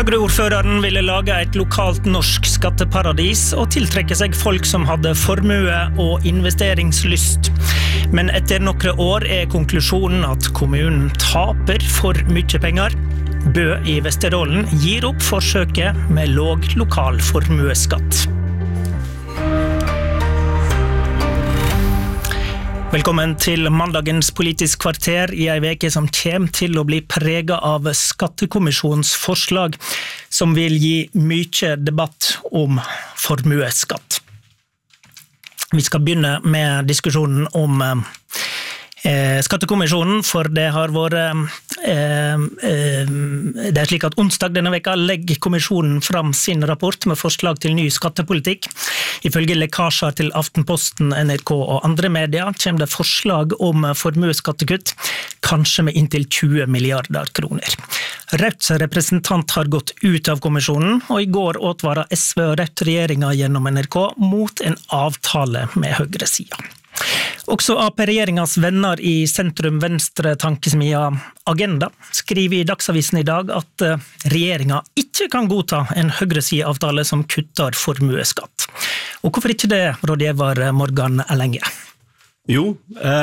Høyre-ordføreren ville lage et lokalt norsk skatteparadis og tiltrekke seg folk som hadde formue og investeringslyst. Men etter noen år konklusjonen at kommunen taper for mye penger. Bø i Vesterålen gir opp forsøket med låg lokal formueskatt. Velkommen til mandagens Politisk kvarter i en veke som kommer til å bli preget av Skattekommisjonens forslag, som vil gi mye debatt om formueskatt. Vi skal begynne med diskusjonen om Skattekommisjonen, for det har vært det slik at onsdag denne veka legger kommisjonen fram sin rapport med forslag til ny skattepolitikk. Ifølge lekkasjer til Aftenposten, NRK og andre medier kommer det forslag om formuesskattekutt, kanskje med inntil 20 milliarder kroner. Rødts representant har gått ut av kommisjonen, og i går advarer SV og Rødt regjeringen gjennom NRK mot en avtale med høyresiden. Også AP-regjeringens venner i sentrum-venstre-tankesmia Agenda skriver i Dagsavisen i dag at regjeringen ikke kan godta en høyresideavtale som kutter formueskatt. Og hvorfor ikke det, rådgiver Morgan Elenge? Jo,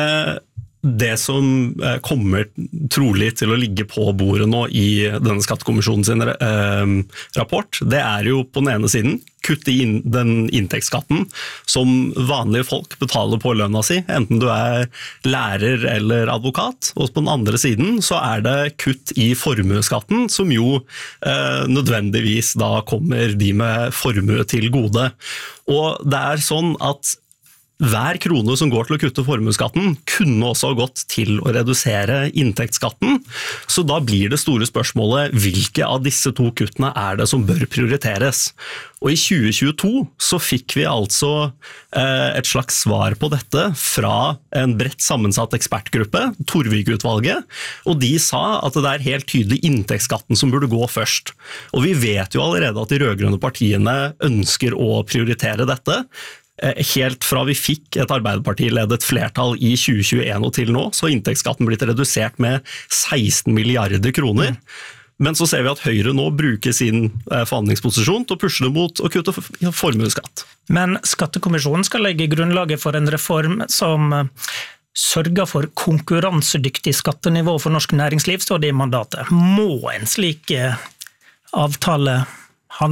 det som kommer trolig til å ligge på bordet nå i denne skattekommisjonen sin rapport, det jo på den ene siden kutte inn den inntektsskatten som vanlige folk betaler på lønna si, enten du lærer eller advokat, og på den andre siden så det kutt i formueskatten, som jo nødvendigvis da kommer de med formue til gode. Og det sånn at hver krone som går til å kutte formueskatten kunne også ha gått til å redusere inntektsskatten, så da blir det store spørsmålet hvilke av disse to kuttene det som bør prioriteres. Og i 2022 så fikk vi altså et slags svar på dette fra en bredt sammensatt ekspertgruppe, Torvik-utvalget, og de sa at det helt tydelig inntektsskatten som burde gå først. Og vi vet jo allerede at de rødgrønne partiene ønsker å prioritere dette. Helt fra vi fikk et Arbeiderparti-ledet flertall i 2021 og til nå, så har inntektsskatten blitt redusert med 16 milliarder kroner. Men så ser vi at Høyre nå bruker sin forhandlingsposisjon til å pushe det mot å kutte formuesskatt. Men Skattekommisjonen skal legge grunnlaget for en reform som sørger for konkurransedyktig skattenivå for norsk næringsliv, står det i mandatet. Må en slik avtale